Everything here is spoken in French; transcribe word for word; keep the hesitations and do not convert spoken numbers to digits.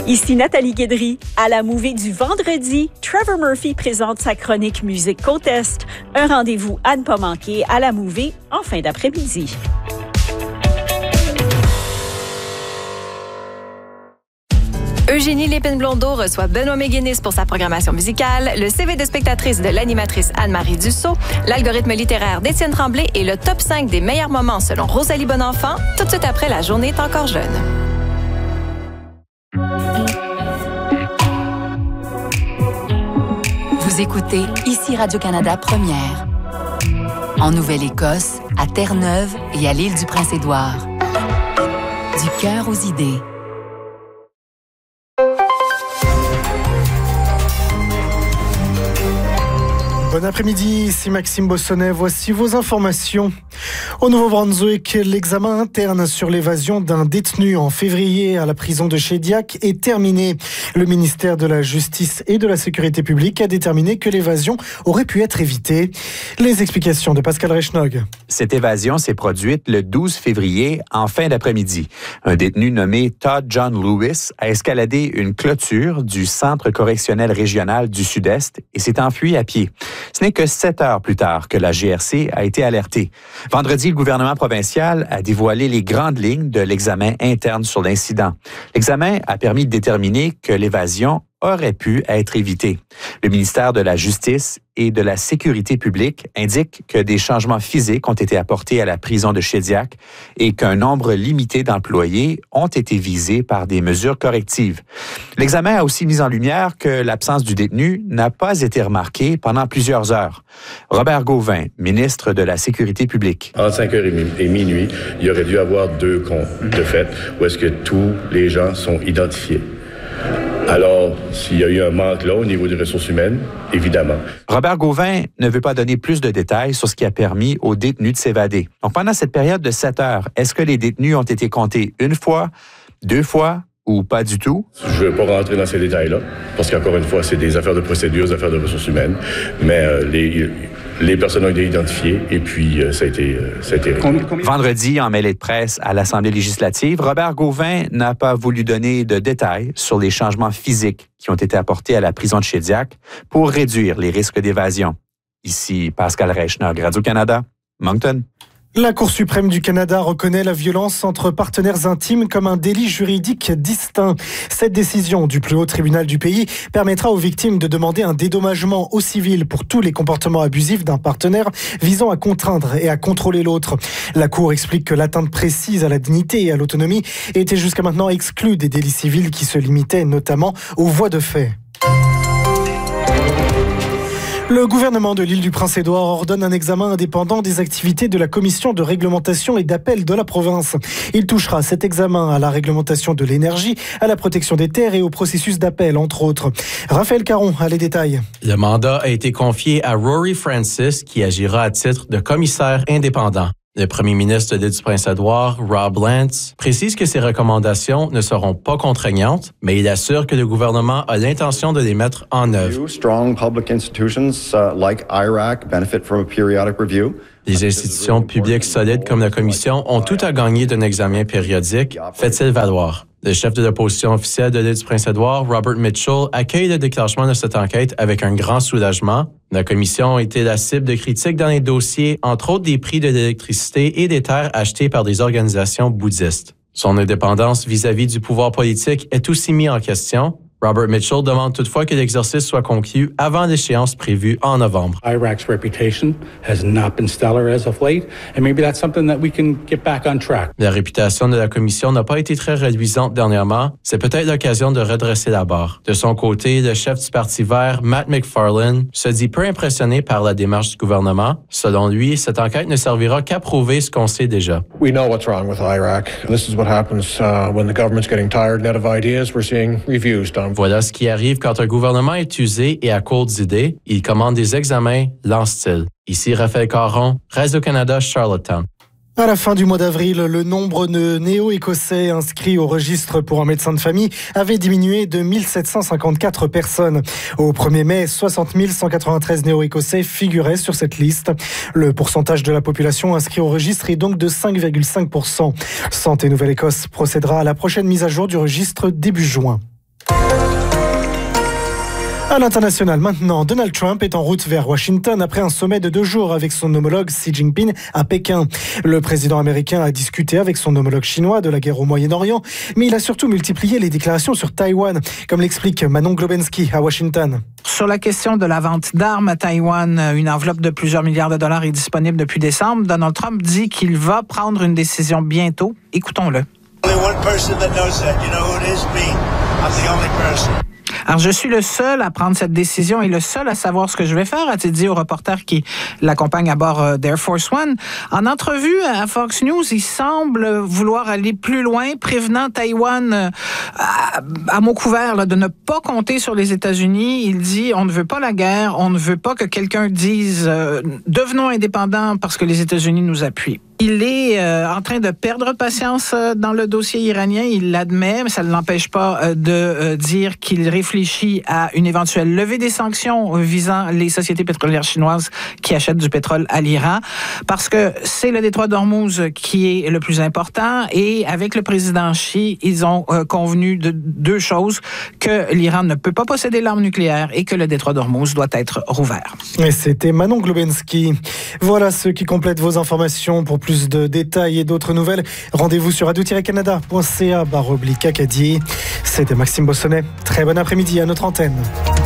Ici Nathalie Guédry. À la Mouvée du vendredi, Trevor Murphy présente sa chronique Musique Contest. Un rendez-vous à ne pas manquer à la Mouvée en fin d'après-midi. Eugénie Lépine-Blondeau reçoit Benoît Méguinis pour sa programmation musicale, le C V de spectatrice de l'animatrice Anne-Marie Dussault, l'algorithme littéraire d'Étienne Tremblay et le top cinq des meilleurs moments selon Rosalie Bonenfant, tout de suite après La journée est encore jeune. Vous écoutez ici Radio-Canada Première. En Nouvelle-Écosse, à Terre-Neuve et à l'île du Prince-Édouard. Du cœur aux idées. Bon après-midi, ici Maxime Bossonnet. Voici vos informations. Au Nouveau-Brunswick, l'examen interne sur l'évasion d'un détenu en février à la prison de Shediac est terminé. Le ministère de la Justice et de la Sécurité publique a déterminé que l'évasion aurait pu être évitée. Les explications de Pascal Reichnog. Cette évasion s'est produite le douze février en fin d'après-midi. Un détenu nommé Todd John Lewis a escaladé une clôture du Centre correctionnel régional du Sud-Est et s'est enfui à pied. Ce n'est que sept heures plus tard que la G R C a été alertée. Vendredi, le gouvernement provincial a dévoilé les grandes lignes de l'examen interne sur l'incident. L'examen a permis de déterminer que l'évasion aurait pu être évitée. Le ministère de la Justice et de la Sécurité publique indique que des changements physiques ont été apportés à la prison de Shediac et qu'un nombre limité d'employés ont été visés par des mesures correctives. L'examen a aussi mis en lumière que l'absence du détenu n'a pas été remarquée pendant plusieurs heures. Robert Gauvin, ministre de la Sécurité publique. Entre cinq heures et minuit, il aurait dû avoir deux comptes de fait où est-ce que tous les gens sont identifiés. Alors, s'il y a eu un manque là au niveau des ressources humaines, évidemment. Robert Gauvin ne veut pas donner plus de détails sur ce qui a permis aux détenus de s'évader. Donc, pendant cette période de sept heures, est-ce que les détenus ont été comptés une fois, deux fois ou pas du tout? Je ne veux pas rentrer dans ces détails-là, parce qu'encore une fois, c'est des affaires de procédure, des affaires de ressources humaines, mais euh, les... Les personnes ont été identifiées et puis euh, ça a été, euh, ça a été réglé. Vendredi, en mêlée de presse à l'Assemblée législative, Robert Gauvin n'a pas voulu donner de détails sur les changements physiques qui ont été apportés à la prison de Shediac pour réduire les risques d'évasion. Ici Pascal Reichnog, Radio-Canada, Moncton. La Cour suprême du Canada reconnaît la violence entre partenaires intimes comme un délit juridique distinct. Cette décision du plus haut tribunal du pays permettra aux victimes de demander un dédommagement au civil pour tous les comportements abusifs d'un partenaire visant à contraindre et à contrôler l'autre. La Cour explique que l'atteinte précise à la dignité et à l'autonomie était jusqu'à maintenant exclue des délits civils qui se limitaient notamment aux voies de fait. Le gouvernement de l'île du Prince-Édouard ordonne un examen indépendant des activités de la commission de réglementation et d'appel de la province. Il touchera cet examen à la réglementation de l'énergie, à la protection des terres et au processus d'appel, entre autres. Raphaël Caron a les détails. Le mandat a été confié à Rory Francis, qui agira à titre de commissaire indépendant. Le premier ministre de l'île du Prince-Édouard, Rob Lance, précise que ces recommandations ne seront pas contraignantes, mais il assure que le gouvernement a l'intention de les mettre en œuvre. Strong public institutions uh, like I R A C benefit from a periodic review. Les institutions publiques solides comme la Commission ont tout à gagner d'un examen périodique, fait-il valoir. Le chef de l'opposition officielle de l'île du Prince-Édouard, Robert Mitchell, accueille le déclenchement de cette enquête avec un grand soulagement. La commission a été la cible de critiques dans les dossiers, entre autres des prix de l'électricité et des terres achetées par des organisations bouddhistes. Son indépendance vis-à-vis du pouvoir politique est aussi mise en question. Robert Mitchell demande toutefois que l'exercice soit conclu avant l'échéance prévue en novembre. I R A C's reputation has not been stellar as of late, and maybe that's something that we can get back on track. La réputation de la commission n'a pas été très reluisante dernièrement. C'est peut-être l'occasion de redresser la barre. De son côté, le chef du Parti vert, Matt McFarlane, se dit peu impressionné par la démarche du gouvernement. Selon lui, cette enquête ne servira qu'à prouver ce qu'on sait déjà. We know what's wrong with I R A C. This is what happens uh, when the government's getting tired and out of ideas. We're seeing reviews done. Voilà ce qui arrive quand un gouvernement est usé et à court d'idées. Il commande des examens, lance-t-il. Ici Raphaël Caron, Radio-Canada, Charlottetown. À la fin du mois d'avril, le nombre de néo-écossais inscrits au registre pour un médecin de famille avait diminué de mille sept cent cinquante-quatre personnes. Au premier mai, soixante mille cent quatre-vingt-treize néo-écossais figuraient sur cette liste. Le pourcentage de la population inscrite au registre est donc de cinq virgule cinq pour cent. Santé Nouvelle-Écosse procédera à la prochaine mise à jour du registre début juin. À l'international maintenant, Donald Trump est en route vers Washington après un sommet de deux jours avec son homologue Xi Jinping à Pékin. Le président américain a discuté avec son homologue chinois de la guerre au Moyen-Orient, mais il a surtout multiplié les déclarations sur Taïwan, comme l'explique Manon Globensky à Washington. Sur la question de la vente d'armes à Taïwan, une enveloppe de plusieurs milliards de dollars est disponible depuis décembre. Donald Trump dit qu'il va prendre une décision bientôt. Écoutons-le. Alors, je suis le seul à prendre cette décision et le seul à savoir ce que je vais faire, a-t-il dit au reporter qui l'accompagne à bord d'Air Force One. En entrevue à Fox News, il semble vouloir aller plus loin, prévenant Taïwan à, à mot couvert là, de ne pas compter sur les États-Unis. Il dit, on ne veut pas la guerre, on ne veut pas que quelqu'un dise euh, « devenons indépendants parce que les États-Unis nous appuient ». Il est euh, en train de perdre patience euh, dans le dossier iranien, il l'admet, mais ça ne l'empêche pas euh, de euh, dire qu'il réfléchit à une éventuelle levée des sanctions visant les sociétés pétrolières chinoises qui achètent du pétrole à l'Iran, parce que c'est le détroit d'Ormuz qui est le plus important, et avec le président Xi, ils ont euh, convenu de deux choses, que l'Iran ne peut pas posséder l'arme nucléaire et que le détroit d'Ormuz doit être rouvert. Et c'était Manon Globensky. Voilà ce qui complète vos informations. Pour plus de détails et d'autres nouvelles, rendez-vous sur radio tiret canada point c a barre oblique Acadie. C'était Maxime Bossonnet. Très bon après-midi à notre antenne.